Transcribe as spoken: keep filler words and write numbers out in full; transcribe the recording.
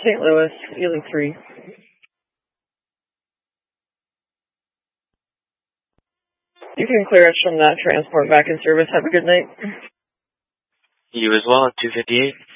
Saint Louis, Ely three. You can clear us from that transport back in service. Have a good night. You as well at two fifty-eight.